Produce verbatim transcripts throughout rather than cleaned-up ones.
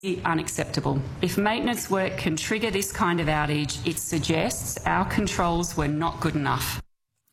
Unacceptable. If maintenance work can trigger this kind of outage, it suggests our controls were not good enough.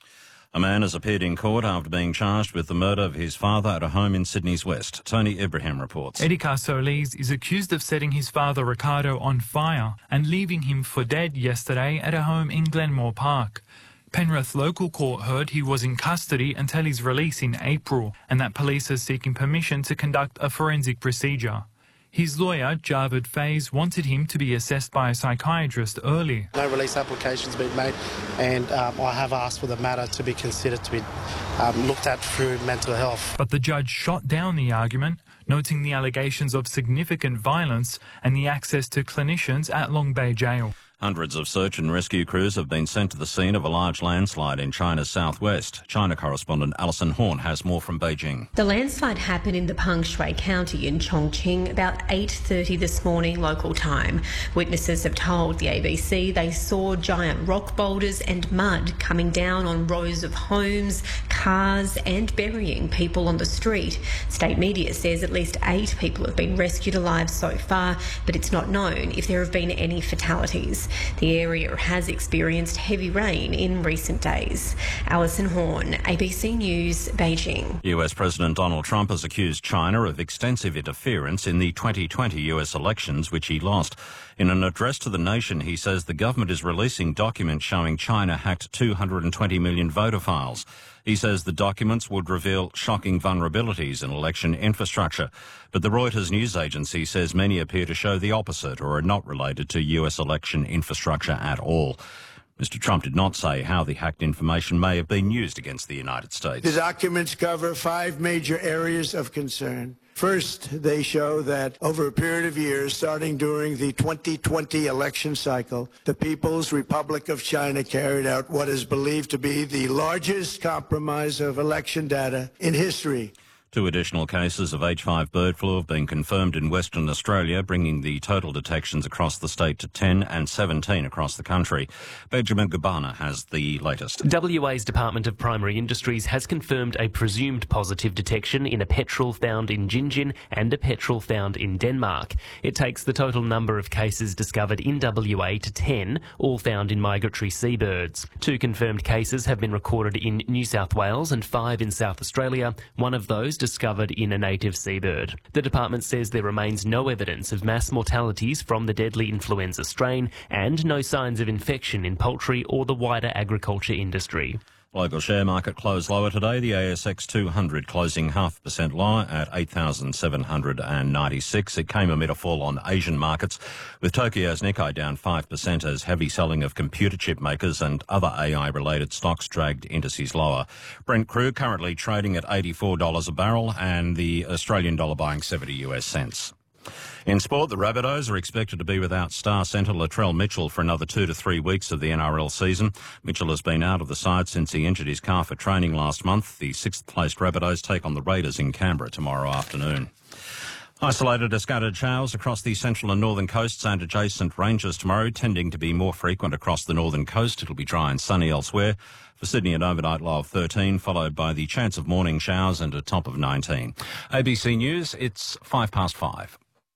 A man has appeared in court after being charged with the murder of his father at a home in Sydney's West. Tony Ibrahim reports. Edgar Solis is accused of setting his father Ricardo on fire and leaving him for dead yesterday at a home in Glenmore Park. Penrith local court heard he was in custody until his release in April and that police are seeking permission to conduct a forensic procedure. His lawyer, Javed Faiz, wanted him to be assessed by a psychiatrist early. No release application's been made, and um, I have asked for the matter to be considered to be um, looked at through mental health. But the judge shot down the argument, noting the allegations of significant violence and the access to clinicians at Long Bay Jail. Hundreds of search and rescue crews have been sent to the scene of a large landslide in China's southwest. China correspondent Alison Horn has more from Beijing. The landslide happened in the Pangshui County in Chongqing about eight thirty this morning local time. Witnesses have told the A B C they saw giant rock boulders and mud coming down on rows of homes, cars and burying people on the street. State media says at least eight people have been rescued alive so far, but it's not known if there have been any fatalities. The area has experienced heavy rain in recent days. Alison Horn, A B C News, Beijing. U S President Donald Trump has accused China of extensive interference in the twenty twenty U S elections, which he lost. In an address to the nation, he says the government is releasing documents showing China hacked two hundred twenty million voter files. He says the documents would reveal shocking vulnerabilities in election infrastructure. But the Reuters news agency says many appear to show the opposite or are not related to U S election infrastructure at all. Mister Trump did not say how the hacked information may have been used against the United States. The documents cover five major areas of concern. First, they show that over a period of years, starting during the twenty twenty election cycle, the People's Republic of China carried out what is believed to be the largest compromise of election data in history. Two additional cases of H five bird flu have been confirmed in Western Australia, bringing the total detections across the state to ten and seventeen across the country. Benjamin Gabana has the latest. W A's Department of Primary Industries has confirmed a presumed positive detection in a petrel found in Gingin and a petrel found in Denmark. It takes the total number of cases discovered in W A to ten, all found in migratory seabirds. Two confirmed cases have been recorded in New South Wales and five in South Australia, one of those discovered in a native seabird. The department says there remains no evidence of mass mortalities from the deadly influenza strain and no signs of infection in poultry or the wider agriculture industry. Local share market closed lower today. The A S X two hundred closing half a percent lower at eight thousand seven hundred ninety-six. It came amid a fall on Asian markets, with Tokyo's Nikkei down five percent as heavy selling of computer chip makers and other A I-related stocks dragged indices lower. Brent crude currently trading at eighty-four dollars a barrel and the Australian dollar buying seventy US cents. In sport, the Rabbitohs are expected to be without star centre Latrell Mitchell for another two to three weeks of the N R L season. Mitchell has been out of the side since he injured his calf at training last month. The sixth-placed Rabbitohs take on the Raiders in Canberra tomorrow afternoon. Isolated or scattered showers across the central and northern coasts and adjacent ranges tomorrow, tending to be more frequent across the northern coast. It'll be dry and sunny elsewhere. For Sydney, an overnight low of thirteen, followed by the chance of morning showers and a top of nineteen. A B C News, it's five past five.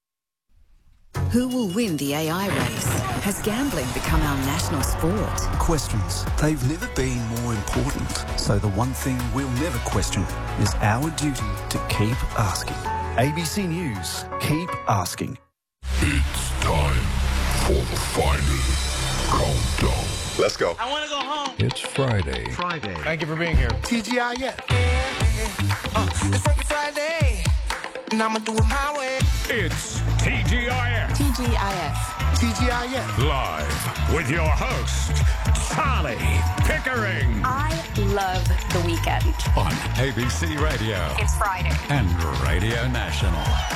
Who will win the A I race? Has gambling become our national sport? Questions. They've never been more important. So the one thing we'll never question is our duty to keep asking. A B C News, keep asking. It's time for the final countdown. Let's go. I want to go home. It's Friday. Friday. Thank you for being here. T G I F. Uh, it's Freaky Friday, and I'm going to do it my way. It's T G I F. T G I F. T G I F. Live with your host, Charlie Pickering. I love the weekend. On A B C Radio. It's Friday. And Radio National.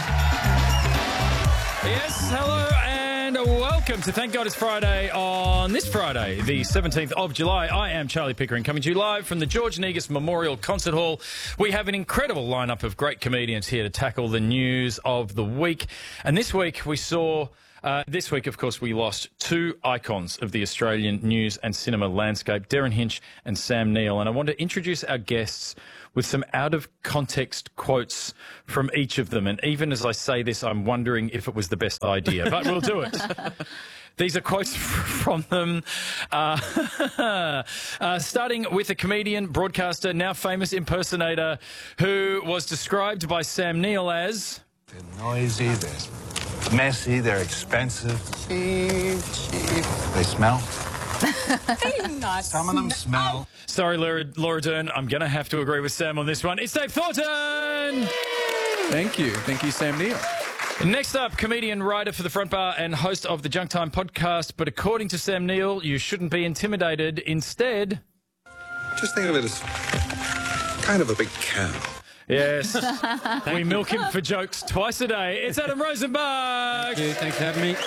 Yes, hello and welcome to Thank God It's Friday on this Friday, the seventeenth of July. I am Charlie Pickering, coming to you live from the George Negus Memorial Concert Hall. We have an incredible lineup of great comedians here to tackle the news of the week. And this week we saw Uh, this week, of course, we lost two icons of the Australian news and cinema landscape, Darren Hinch and Sam Neill. And I want to introduce our guests with some out-of-context quotes from each of them. And even as I say this, I'm wondering if it was the best idea, but we'll do it. These are quotes from them, uh, uh, starting with a comedian, broadcaster, now famous impersonator, who was described by Sam Neill as... They're noisy, they're messy, they're expensive. Cheap, cheap. They smell. They not Some of them smell. Sorry, Laura, Laura Dern, I'm going to have to agree with Sam on this one. It's Dave Thornton! Thank you. Thank you, Sam Neill. Next up, comedian, writer for The Front Bar and host of the Junk Time podcast. But according to Sam Neill, you shouldn't be intimidated. Instead... Just think of it as kind of a big cow. Yes. We milk him for jokes twice a day. It's Adam Rosenbach. Thank you. Thanks for having me.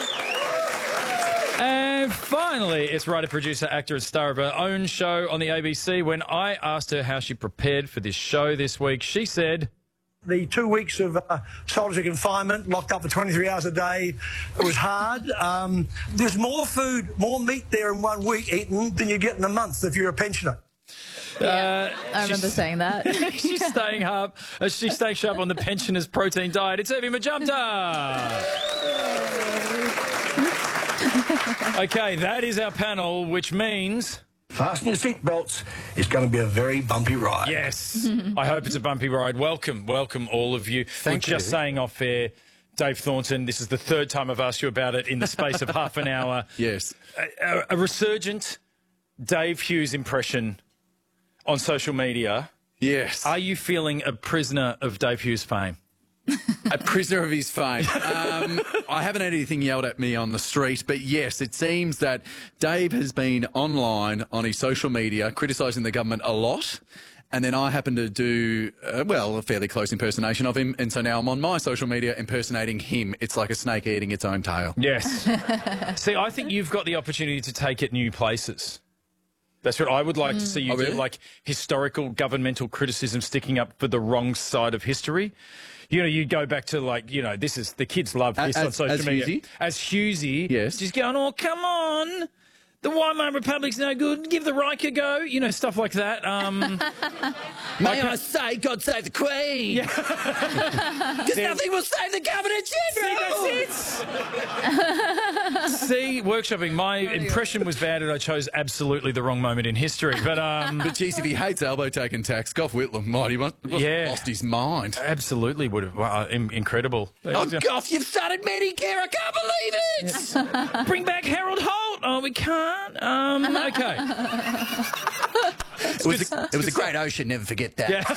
And finally, it's writer, producer, actor and star of her own show on the A B C. When I asked her how she prepared for this show this week, she said... The two weeks of uh, solitary confinement, locked up for twenty-three hours a day, it was hard. Um, there's more food, more meat there in one week eaten than you get in a month if you're a pensioner. Yeah, uh, I remember saying that. She's staying up. Uh, she's staying sharp on the pensioner's protein diet. It's Evie Majumdar. Okay, that is our panel, which means... Fasten your seatbelts. It's going to be a very bumpy ride. Yes. I hope it's a bumpy ride. Welcome, welcome all of you. Thank We're you. just saying off air, Dave Thornton, this is the third time I've asked you about it in the space of half an hour. Yes. A, a, a resurgent Dave Hughes impression on social media. Yes. Are you feeling a prisoner of Dave Hughes' fame? A prisoner of his fame. Um, I haven't had anything yelled at me on the street, but yes, it seems that Dave has been online on his social media criticising the government a lot. And then I happen to do, uh, well, a fairly close impersonation of him. And so now I'm on my social media impersonating him. It's like a snake eating its own tail. Yes. See, I think you've got the opportunity to take it new places. That's what I would like mm. to see you oh, do, really? like historical governmental criticism sticking up for the wrong side of history. You know, you go back to, like, you know, this is, the kids love this as, on social as media. Hughesy? As Hughesy. Yes. Just going, oh, come on. The Weimar Republic's no good. Give the Reich a go. You know, stuff like that. Um, May I, I say, God save the Queen? Yeah. Because nothing will save the Governor General. See, that's it. See, workshopping. My impression was bad and I chose absolutely the wrong moment in history. But, um, but geez, if he hates elbow-taking tax, Gough Whitlam might. He must have yeah. lost his mind. Absolutely would have. Wow, in- incredible. Oh, Gough, you've started Medicare. I can't believe it. Yeah. Bring back Harold Holt. Oh, we can't. Um, okay. It was, a, it was a great ocean, never forget that. Yeah.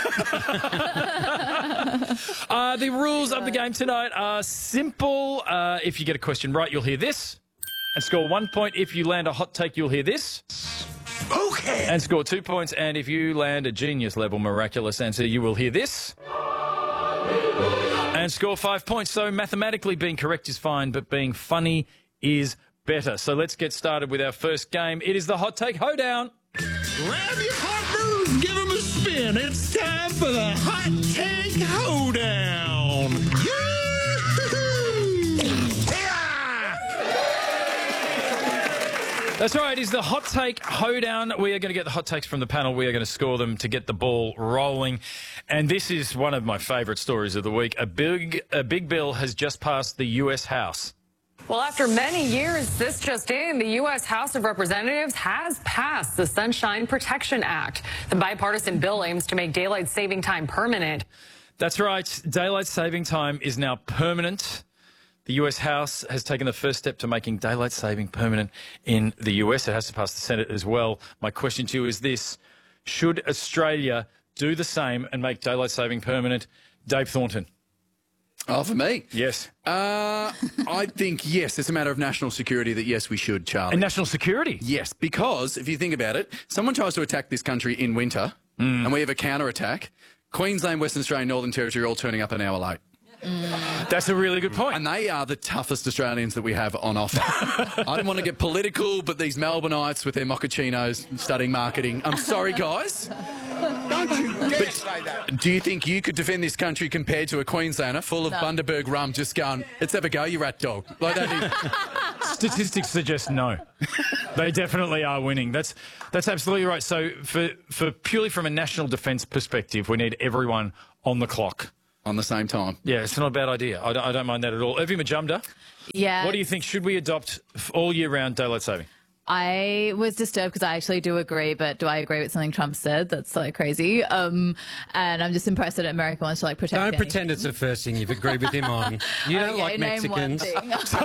uh, the rules of the game tonight are simple. Uh, if you get a question right, you'll hear this and score one point. If you land a hot take, you'll hear this. Okay. And score two points. And if you land a genius level miraculous answer, you will hear this. And score five points. So mathematically being correct is fine, but being funny is better. So let's get started with our first game. It is the Hot Take Hoedown. Grab your partner, give them a spin. It's time for the Hot Take Hoedown. That's right, it's the Hot Take Hoedown. We are going to get the hot takes from the panel. We are going to score them to get the ball rolling. And this is one of my favourite stories of the week. A big, a big bill has just passed the U S House. Well, after many years, this just in, the U S House of Representatives has passed the Sunshine Protection Act. The bipartisan bill aims to make daylight saving time permanent. That's right. Daylight saving time is now permanent. The U S House has taken the first step to making daylight saving permanent in the U S. It has to pass the Senate as well. My question to you is this. Should Australia do the same and make daylight saving permanent? Dave Thornton. Oh, for me? Yes. Uh, I think, yes, it's a matter of national security that, yes, we should, Charlie. And national security? Yes, because if you think about it, someone tries to attack this country in winter mm. and we have a counter-attack. Queensland, Western Australia, Northern Territory are all turning up an hour late. Mm. That's a really good point. And they are the toughest Australians that we have on offer. I don't want to get political, but these Melbourneites with their mochachinos studying marketing. I'm sorry, guys. Don't you dare say that. Do you think you could defend this country compared to a Queenslander full of No. Bundaberg rum just going, let's have a go, you rat dog? Like that is... Statistics suggest no. They definitely are winning. That's that's absolutely right. So for for purely from a national defence perspective, we need everyone on the clock. On the same time. Yeah, it's not a bad idea. I don't, I don't mind that at all. Irvi Majumdar, Yeah. what do you think? Should we adopt f- all year round daylight saving? I was disturbed because I actually do agree, but do I agree with something Trump said? That's like crazy. Um, and I'm just impressed that America wants to like protect. Don't anything. pretend it's the first thing you've agreed with him on. You don't Okay, like name one Mexicans.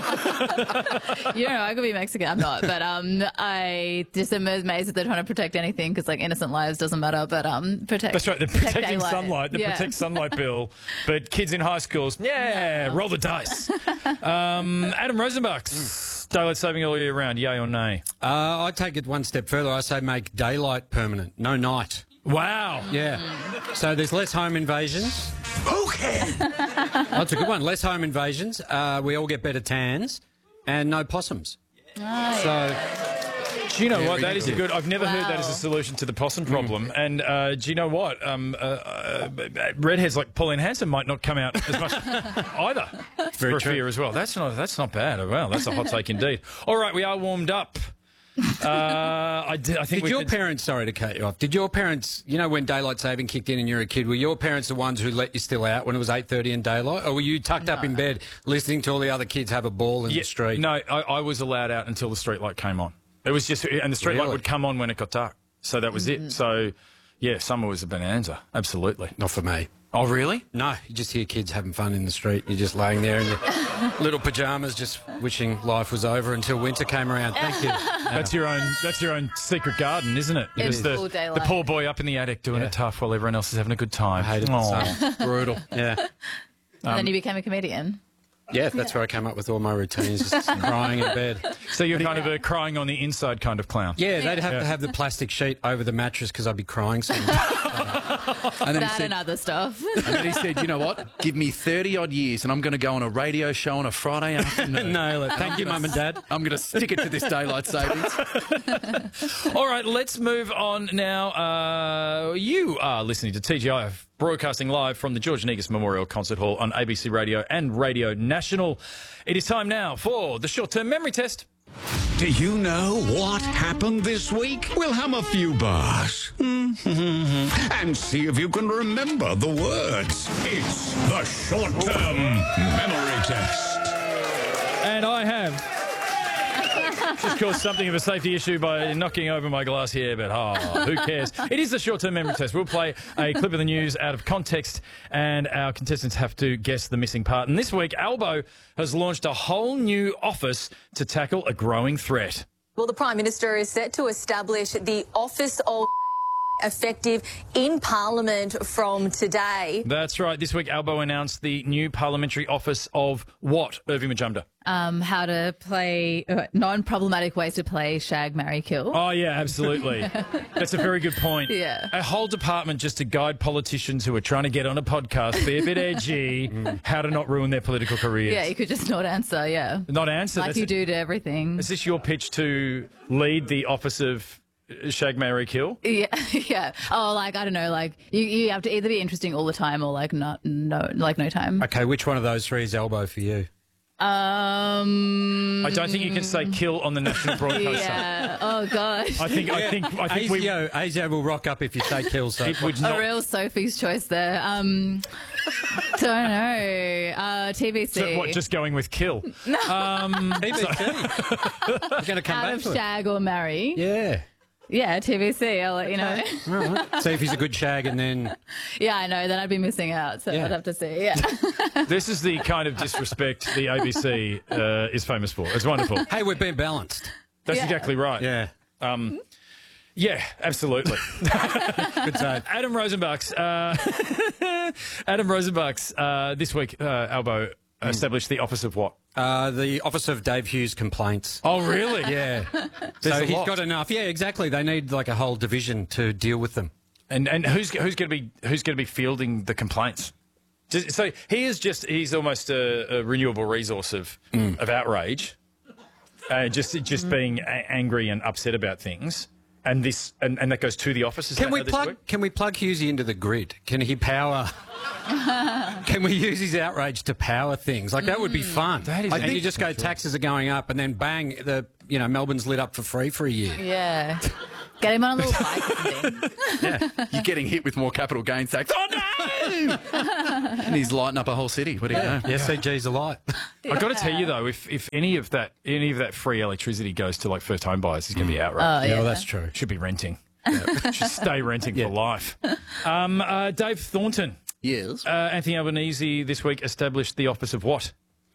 thing. You know, I could be Mexican. I'm not, but um, I just am amazed that they're trying to protect anything because like innocent lives doesn't matter, but um, protect. That's right. They're protect protecting daylight. sunlight. The Yeah. Protect Sunlight bill. But kids in high schools, yeah, roll the dice. Um, Adam Rosenbach's daylight saving all year round, yay or nay? Uh, I take it one step further. I say make daylight permanent, no night. Wow. Yeah. So there's less home invasions. Okay. Oh, that's a good one. Less home invasions. Uh, we all get better tans and no possums. Oh, So, Do you know Very what? That is a good. good. I've never heard that as a Wow. solution to the possum problem. And uh, do you know what? Um, uh, uh, redheads like Pauline Hanson might not come out as much either Very for true. fear as well. That's not. That's not bad. Well, that's a hot take indeed. All right, we are warmed up. Uh, I, did, I think did we your could- parents, sorry to cut you off, did your parents, you know when daylight saving kicked in and you were a kid, were your parents the ones who let you still out when it was eight thirty in daylight? Or were you tucked up in bed listening to all the other kids have a ball in Yeah, the street? No, I, I was allowed out until the street light came on. It was just, and the street light Really? would come on when it got dark. So that was it. So, yeah, summer was a bonanza. Absolutely. Not for me. Oh, really? No, you just hear kids having fun in the street. You're just laying there in your little pyjamas, just wishing life was over until winter came around. Thank you. That's your own. That's your own secret garden, isn't it? It Just is. the, Full the daylight. poor boy up in the attic doing Yeah. it tough while everyone else is having a good time. I hated Aw. the sun. Brutal. Yeah. And then you became a comedian. Yeah, that's where I came up with all my routines, just crying in bed. So you're kind of a crying on the inside kind of clown. Yeah, they'd have Yeah. to have the plastic sheet over the mattress because I'd be crying so much. And then, he That said, and other stuff. and then he said, you know what? Give me thirty odd years and I'm going to go on a radio show on a Friday afternoon. Nail it. Thank you, Mum and Dad. I'm going to stick it to this daylight savings. All right, let's move on now. Uh, you are listening to T G I F, broadcasting live from the George Negus Memorial Concert Hall on A B C Radio and Radio National. It is time now for the short-term memory test. Do you know what happened this week? We'll hum a few bars and see if you can remember the words. It's the short-term memory test. And I have just caused something of a safety issue by knocking over my glass here, but oh, who cares? It is the short-term memory test. We'll play a clip of the news out of context, and our contestants have to guess the missing part. And this week, Albo has launched a whole new office to tackle a growing threat. Well, the Prime Minister is set to establish the Office of effective in Parliament from today. That's right. This week, Albo announced the new parliamentary office of what, Irvi Majumdar? Um, how to play uh, non-problematic ways to play Shag, Marry, Kill. Oh, yeah, absolutely. That's a very good point. Yeah. A whole department just to guide politicians who are trying to get on a podcast, be a bit edgy, how to not ruin their political careers. Yeah, you could just not answer. Yeah, Not answer. like That's you it. do to everything. Is this your pitch to lead the office of Shag, Marry, Kill? Yeah, yeah. Oh, like I don't know. Like you, you have to either be interesting all the time or like not, no, like no time. Okay, which one of those three is Elbow for you? Um, I don't think you can say kill on the national broadcast. yeah. Oh gosh. I think. I think. I think we. ASIO, ASIO will rock up if you say kill. So It would A not. real Sophie's choice there. Um, don't know. Uh, T V C. So what? Just going with kill. Um, T V C. We're going to come Out back of to it. Shag or Marry. Yeah. Yeah, T V C. I'll let you know. All right. See if he's a good shag and then... Yeah, I know. Then I'd be missing out. So Yeah. I'd have to see. Yeah. This is the kind of disrespect the A B C uh, is famous for. It's wonderful. Hey, we've been balanced. That's Yeah. exactly right. Yeah. Um, yeah, absolutely. Good save. Adam Rosenbach's. Uh, Adam Rosenbach's. Uh, this week, uh, Albo established the office of what? Uh, the Office of Dave Hughes Complaints. Oh, really? Yeah. There's so a he's lot. got enough. Yeah, exactly. They need like a whole division to deal with them. And and who's who's going to be who's going to be fielding the complaints? Just- So he is just he's almost a, a renewable resource of of outrage, uh, just just being a- angry and upset about things. And this and, and that goes to the office. Is Can that we how this plug? works? Can we plug Husey into the grid? Can he power? Can we use his outrage to power things? Like that would be fun. That is and an you just go, taxes are going up, and then bang, the you know Melbourne's lit up for free for a year. Yeah. Get him on a little bike. Yeah, you're getting hit with more capital gains tax. Oh no! And he's lighting up a whole city. What do you know? The S C G's a light. I've got to tell you though, if, if any of that any of that free electricity goes to like first home buyers, he's going to be outraged. Oh, yeah. well, that's true. Should be renting. Should stay renting for life. Um, uh, Dave Thornton. Yes. Uh, Anthony Albanese this week established the office of what?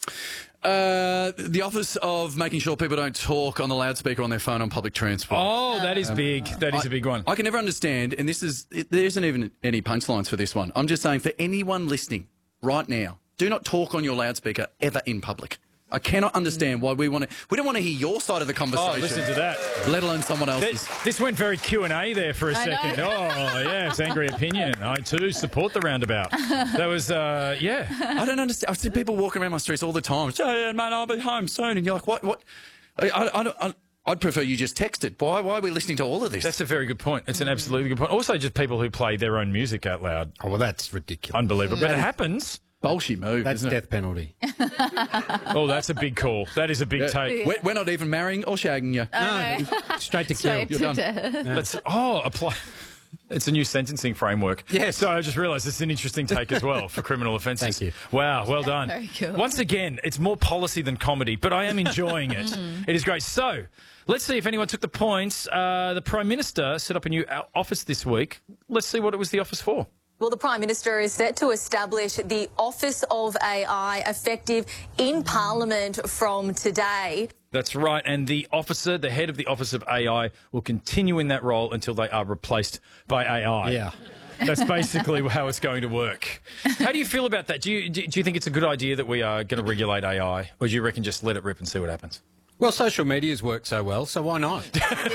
Uh, the office of making sure people don't talk on the loudspeaker on their phone on public transport. Oh, that is big. That is I, a big one. I can never understand, and this is it, there isn't even any punchlines for this one. I'm just saying, for anyone listening right now, do not talk on your loudspeaker ever in public. I cannot understand why we want to. We don't want to hear your side of the conversation. Oh, listen to that. Let alone someone else's. This, this went very Q and A there for a I second. know. Oh, yes, angry opinion. I too support the roundabout. That was, uh, yeah. I don't understand. I see people walking around my streets all the time. Oh, yeah, man, I'll be home soon. And you're like, what? What? I, I, I, don't- I, I'd prefer you just texted. Why? Why are we listening to all of this? That's a very good point. It's an absolutely good point. Also, just people who play their own music out loud. Oh well, that's ridiculous. Unbelievable. But it happens. Bullshit move. That's isn't death it? penalty. Oh, that's a big call. That is a big Yeah. take. We're, we're not even marrying or shagging you. No. Straight to Straight kill. to You're done. death. Let's, oh, apply. It's a new sentencing framework. Yes. So I just realised it's an interesting take as well for criminal offences. Thank you. Wow, well done. Very cool. Once again, it's more policy than comedy, but I am enjoying it. It is great. So let's see if anyone took the points. Uh, the Prime Minister set up a new o- office this week. Let's see what it was the office for. Well, the Prime Minister is set to establish the Office of A I, effective in Parliament from today. That's right. And the officer, the head of the Office of A I, will continue in that role until they are replaced by A I. Yeah. That's basically how it's going to work. How do you feel about that? Do you, do you think it's a good idea that we are going to regulate A I? Or do you reckon just let it rip and see what happens? Well, social media's worked so well, so why not?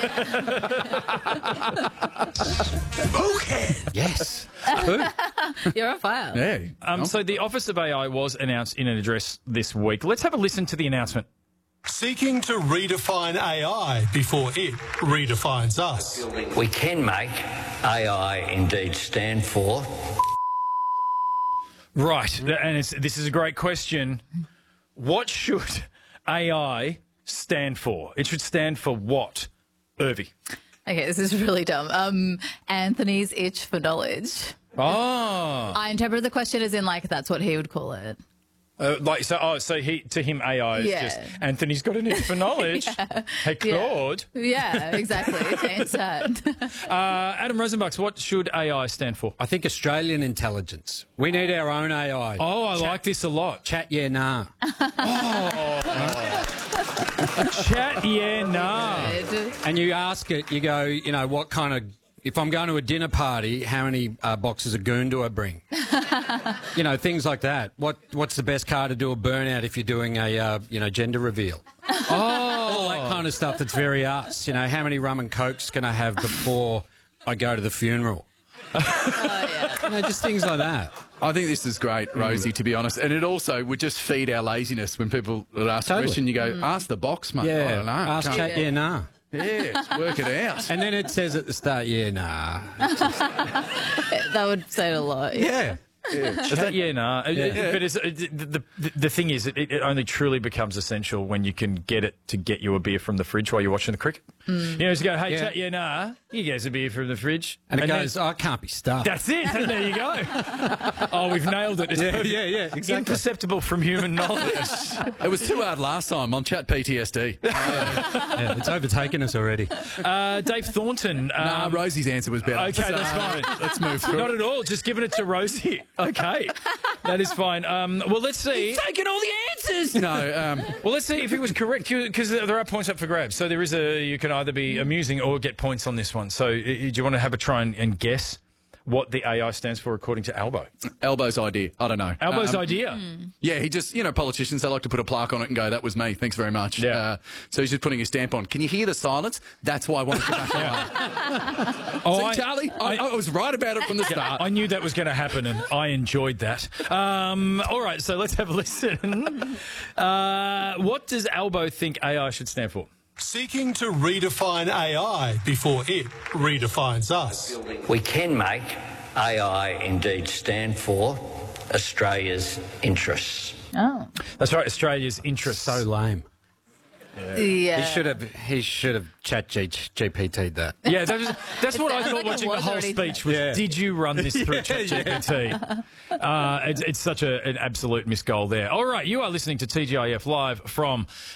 Who cares? Yes. You're on fire. Yeah. Um, so the Office of A I was announced in an address this week. Let's have a listen to the announcement. Seeking to redefine A I before it redefines us. We can make A I indeed stand for. Right. And it's, this is a great question. What should A I stand for? It should stand for what? Irvi. Okay, this is really dumb. Um, Anthony's itch for knowledge. Oh. I interpret the question as in, like, that's what he would call it. Uh, like so, oh, so he to him A I is Yeah. just Anthony's got an itch for knowledge. Yeah. Hey Claude. Yeah, exactly. Change that. Uh, Adam Rosenbachs, what should A I stand for? I think Australian intelligence. We need our own A I. Oh, I like this a lot. Chat, yeah, nah. Chat, yeah, nah. Good. And you ask it, you go, you know, what kind of, if I'm going to a dinner party, how many uh, boxes of goon do I bring? You know, things like that. What What's the best car to do a burnout if you're doing a, uh, you know, gender reveal? Oh. All that kind of stuff that's very us. You know, how many rum and cokes can I have before I go to the funeral? Oh, yeah. You know, just things like that. I think this is great, Rosie, to be honest. And it also would just feed our laziness when people would ask Totally. a question. You go, ask the box, mate. Yeah. I don't know. Ask Can't- chat, yeah, nah. Yeah, work it out. And then it says at the start, yeah, nah. That would say a lot. Yeah. Yeah. Is that, yeah, nah. It- it- Yeah. But it's, it, the, the, the thing is, it, it only truly becomes essential when you can get it to get you a beer from the fridge while you're watching the cricket. You know, just go, hey, Yeah. chat, yeah, nah. You get us a beer from the fridge. And it then- goes, oh, it can't be stuffed. That's it. And there you go. Oh, we've nailed it. It's Yeah, perfect. yeah, yeah, exactly. Imperceptible from human knowledge. It was too hard last time on Chat P T S D. Yeah, it's overtaken us already. Uh, Dave Thornton. Um, Nah, Rosie's answer was better. Okay, So, that's fine. Let's move through. Not at all. Just giving it to Rosie. Okay, that is fine. Um, well, let's see. Taking all the answers. No, um, Well, let's see if it was correct because there are points up for grabs. So there is a you can either be amusing or get points on this one. So uh, do you want to have a try and, and guess what the A I stands for according to Albo? Albo's idea. I don't know. Albo's Um, idea. Yeah, he just, you know, politicians, they like to put a plaque on it and go, that was me, thanks very much. Yeah. Uh, so he's just putting his stamp on. Can you hear the silence? That's why I wanted to go back on. Oh, See, I- Charlie, I, I was right about it from the start. I knew that was going to happen, and I enjoyed that. Um, all right, so let's have a listen. Uh, what does Albo think A I should stand for? Seeking to redefine A I before it redefines us. We can make A I indeed stand for Australia's interests. Oh. That's right, Australia's interests. So lame. Yeah. He should have. He should have chat G P T'd that. Yeah, that was, that's It what I sounds thought like it watching the was whole already speech was, Yeah. did you run this through Yeah, ChatGPT? Uh, it's, it's such a, an absolute misgoal there. All right, you are listening to T G I F live from